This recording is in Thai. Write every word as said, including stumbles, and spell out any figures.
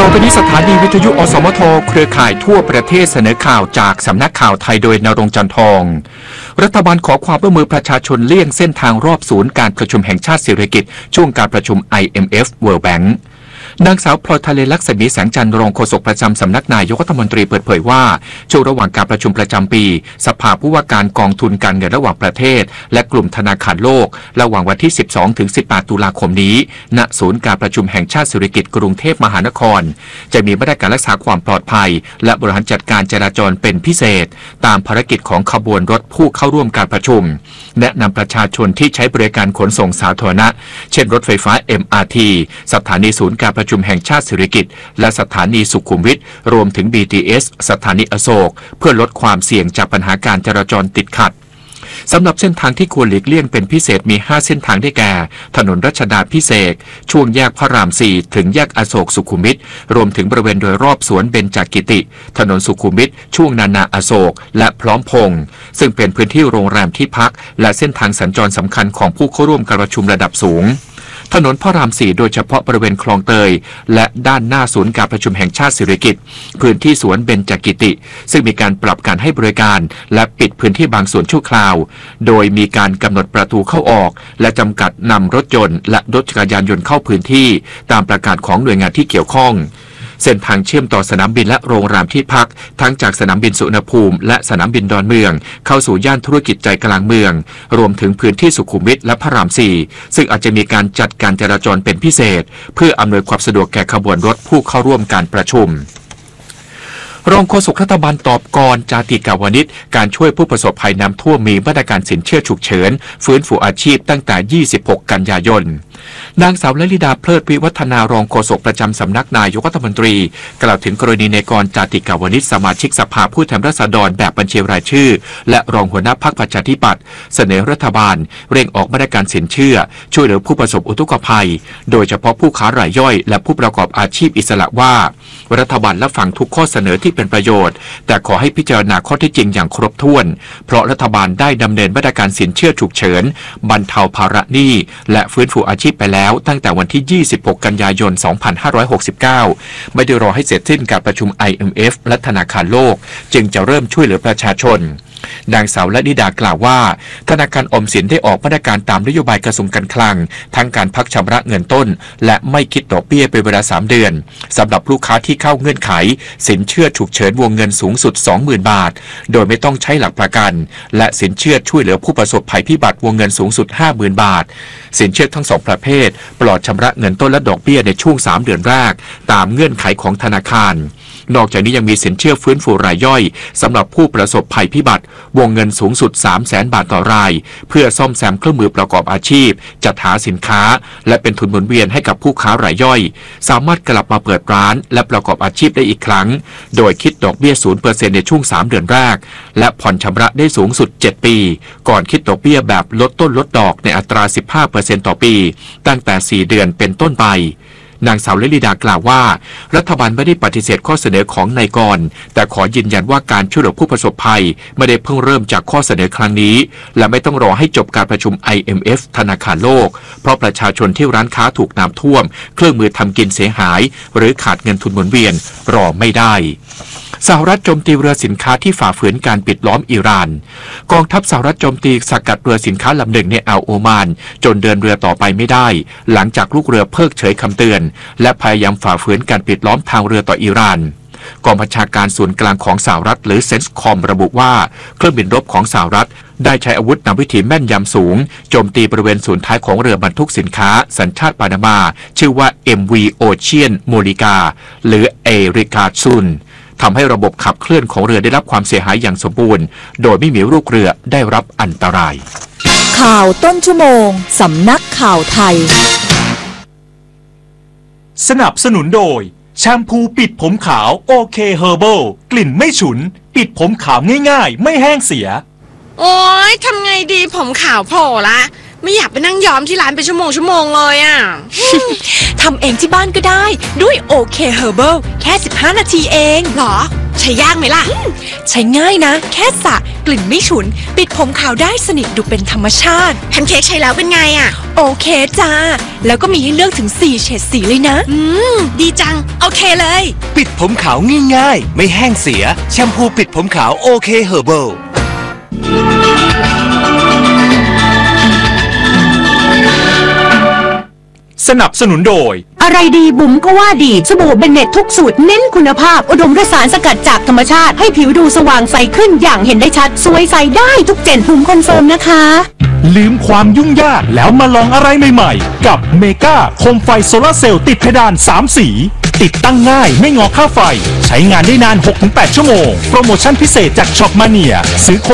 อไปนี้สถานีวิทยุอสมทเครือข่ายทั่วประเทศเสนอข่าวจากสำนักข่าวไทยโดยณรงค์จันทอง รัฐบาลขอความร่วมมือประชาชนเลี่ยงเส้นทางรอบศูนย์การประชุมแห่งชาติสิริกิติ์ช่วงการประชุม ไอ เอ็ม เอฟ World Bankนางสาวพลอยทะเลลักษมีแสงจันทร์รองโฆษกประจำสำนักนายกรัฐมนตรีเปิดเผยว่าช่วงระหว่างการประชุมประจำปีสภาผู้ว่าการกองทุนการเงินระหว่างประเทศและกลุ่มธนาคารโลกระหว่างวันที่ สิบสองถึงสิบแปด ตุลาคมนี้ณศูนย์การประชุมแห่งชาติสิริกิติ์กรุงเทพมหานครจะมีมาตรการรักษาความปลอดภัยและบริหารจัดการจราจรเป็นพิเศษตามภารกิจของขบวนรถผู้เข้าร่วมการประชุมแนะนำประชาชนที่ใช้บริการขนส่งสาธารณะเช่นรถไฟฟ้า เอ็ม อาร์ ที สถานีศูนย์การประชุมแห่งชาติสิริกิติ์และสถานีสุขุมวิทรวมถึง บี ที เอส สถานีอโศกเพื่อลดความเสี่ยงจากปัญหาการจราจรติดขัดสำหรับเส้นทางที่ควรหลีกเลี่ยงเป็นพิเศษมีห้าเส้นทางได้แก่ถนนรัชดาภิเษกช่วงแยกพระรามสี่ถึงแยกอโศกสุขุมวิทรวมถึงบริเวณโดยรอบสวนเบญจกิติถนนสุขุมวิทช่วงนานาอโศกและพร้อมพงษ์ซึ่งเป็นพื้นที่โรงแรมที่พักและเส้นทางสัญจรสำคัญของผู้เข้าร่วมการประชุมระดับสูงถนนพระรามสี่โดยเฉพาะบริเวณคลองเตยและด้านหน้าศูนย์การประชุมแห่งชาติสิริกิติ์พื้นที่สวนเบญจกิติซึ่งมีการปรับการให้บริการและปิดพื้นที่บางส่วนชั่วคราวโดยมีการกำหนดประตูเข้าออกและจำกัดนำรถยนต์และรถจักรยานยนต์เข้าพื้นที่ตามประกาศของหน่วยงานที่เกี่ยวข้องเส้นทางเชื่อมต่อสนามบินและโรงแรมที่พักทั้งจากสนามบินสุวรรณภูมิและสนามบินดอนเมืองเข้าสู่ย่านธุรกิจใจกลางเมืองรวมถึงพื้นที่สุขุมวิทและพระรามสี่ซึ่งอาจจะมีการจัดการจราจรเป็นพิเศษเพื่ออำนวยความสะดวกแก่ขบวนรถผู้เข้าร่วมการประชุมรองโฆษกรัฐบาลตอบกรจาติกาวนิชการช่วยผู้ประสบภัยน้ำท่วมมีมาตรการสินเชื่อฉุกเฉินฟื้นฟูอาชีพตั้งแต่ยี่สิบหกกันยายนนางสาวลลิดาเพลิดวิวัฒนารองโฆษกประจำสำนักนายกรัฐมนตรีกล่าวถึงกรณีนายกรจาติกาวนิชสมาชิกสภาผู้แทนราษฎรแบบบัญชีรายชื่อและรองหัวหน้าพรรคประชาธิปัตย์เสนอรัฐบาลเร่งออกมาตรการสินเชื่อช่วยเหลือผู้ประสบอุทกภัยโดยเฉพาะผู้ค้ารายย่อยและผู้ประกอบอาชีพอิสระว่ารัฐบาลรับฟังทุกข้อเสนอที่เป็นประโยชน์แต่ขอให้พิจารณาข้อเท็จจริงอย่างครบถ้วนเพราะรัฐบาลได้ดำเนินมาตรการสินเชื่อฉุกเฉินบรรเทาภาระหนี้และฟื้นฟูอาชีพไปแล้วตั้งแต่วันที่ยี่สิบหกกันยายนสองพันห้าร้อยหกสิบเก้าไม่ได้รอให้เสร็จสิ้นการประชุม ไอ เอ็ม เอฟ และธนาคารโลกจึงจะเริ่มช่วยเหลือประชาชนนางสาวละนิดากล่าวว่าธนาคารออมสินได้ออกมาตรการตามนโยบายกระทรวงการคลังทั้งการพักชำระเงินต้นและไม่คิดดอกเบี้ยเป็นเวลาสามเดือนสำหรับลูกค้าที่เข้าเงื่อนไขสินเชื่อฉุกเฉินวงเงินสูงสุด สองหมื่น บาทโดยไม่ต้องใช้หลักประกันและสินเชื่อช่วยเหลือผู้ประสบภัยพิบัติวงเงินสูงสุด ห้าหมื่น บาทสินเชื่อทั้งสองประเภทปลอดชำระเงินต้นและดอกเบี้ยในช่วงสามเดือนแรกตามเงื่อนไขของธนาคารนอกจากนี้ยังมีสินเชื่อฟื้นฟูรายย่อยสำหรับผู้ประสบภัยพิบัติวงเงินสูงสุด สามแสน บาทต่อรายเพื่อซ่อมแซมเครื่องมือประกอบอาชีพจัดหาสินค้าและเป็นทุนหมุนเวียนให้กับผู้ค้ารายย่อยสามารถกลับมาเปิดร้านและประกอบอาชีพได้อีกครั้งโดยคิดดอกเบี้ย ศูนย์เปอร์เซ็นต์ ในช่วงสามเดือนแรกและผ่อนชำระได้สูงสุดเจ็ดปีก่อนคิดดอกเบี้ยแบบลดต้นลดดอกในอัตรา สิบห้าเปอร์เซ็นต์ ต่อปีตั้งแต่สี่เดือนเป็นต้นไปนางสาวลลิดากล่าวว่ารัฐบาลไม่ได้ปฏิเสธข้อเสนอของนายกรแต่ขอยืนยันว่าการช่วยเหลือผู้ประสบภัยไม่ได้เพิ่งเริ่มจากข้อเสนอครั้งนี้และไม่ต้องรอให้จบการประชุม ไอ เอ็ม เอฟ ธนาคารโลกเพราะประชาชนที่ร้านค้าถูกน้ำท่วมเครื่องมือทำกินเสียหายหรือขาดเงินทุนหมุนเวียนรอไม่ได้สหรัฐโจมตีเรือสินค้าที่ฝ่าฝืนการปิดล้อมอิหร่านกองทัพสหรัฐโจมตีสกัดเรือสินค้าลำหนึ่งในอ่าวโอมานจนเดินเรือต่อไปไม่ได้หลังจากลูกเรือเพิกเฉยคำเตือนและพยายามฝ่าฝืนการปิดล้อมทางเรือต่ออิหร่านกองบัญชาการศูนย์กลางของสหรัฐหรือเซนส์คอมระบุว่าเครื่องบินรบของสหรัฐได้ใช้อาวุธนำวิถีแม่นยำสูงโจมตีบริเวณศูนย์ท้ายของเรือบรรทุกสินค้าสัญชาติปานามาชื่อว่า เอ็ม วี Ocean Molica หรือเอริกาซุนทำให้ระบบขับเคลื่อนของเรือได้รับความเสียหายอย่างสมบูรณ์โดยไม่มีลูกเรือได้รับอันตรายข่าวต้นชั่วโมงสำนักข่าวไทยสนับสนุนโดยแชมพูปิดผมขาวโอเคเฮอร์เบิลกลิ่นไม่ฉุนปิดผมขาวง่ายๆไม่แห้งเสียโอ๊ยทำไงดีผมขาวโผล่ละไม่อยากไปนั่งย้อมที่ร้านเป็นชั่วโมงชั่วโมงเลยอ่ะทำเองที่บ้านก็ได้ด้วยโอเคเฮอร์เบิลแค่สิบห้านาทีเองหรอใช้ยากไหมล่ะใช้ง่ายนะแค่สระกลิ่นไม่ฉุนปิดผมขาวได้สนิทดูเป็นธรรมชาติแพนเค้กใช้แล้วเป็นไงอ่ะโอเคจ้าแล้วก็มีให้เลือกถึงสี่เฉดสีเลยนะอืมดีจังเอาเคเลยปิดผมขาวง่ายๆไม่แห้งเสียแชมพูปิดผมขาวโอเคเฮอร์เบิลสนับสนุนโดยอะไรดีบุ๋มก็ว่าดีสบู่เบนเน็ตทุกสูตรเน้นคุณภาพอุดมด้วยสารสกัดจากธรรมชาติให้ผิวดูสว่างใสขึ้นอย่างเห็นได้ชัดสวยใสได้ทุกเจนบุ๋มคอนเฟิร์มนะคะลืมความยุ่งยากแล้วมาลองอะไรใหม่ๆกับเมกาโคมไฟโซลาร์เซลล์ติดเพดานสามสีติดตั้งง่ายไม่งอค่าไฟใช้งานได้นาน หกถึงแปด ชั่วโมงโปรโมชั่นพิเศษจากช็อปมาเนียซื้อ